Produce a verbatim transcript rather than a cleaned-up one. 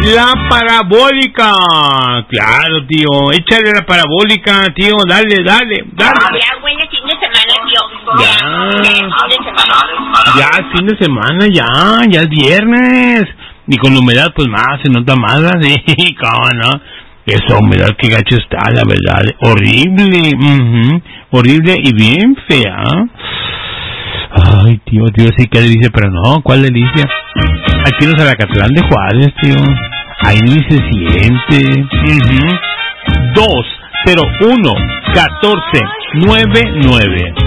La parabólica. Claro, tío. Échale la parabólica, tío. Dale, dale, dale. Ya, buen fin de semana, tío. Ya. Fin de semana. Ya, fin de semana, ya. Ya es viernes. Y con la humedad, pues más, se nota más, así. ¿Cómo no? Esa humedad, que gacho está, la verdad. Horrible. Uh-huh. Horrible y bien fea. Ay, tío, tío, sí, qué delicia, pero no, ¿cuál delicia? Aquí en los Alacatlán de Juárez, tío. Ahí ni se siente. Uh-huh. dos cero uno catorce noventa y nueve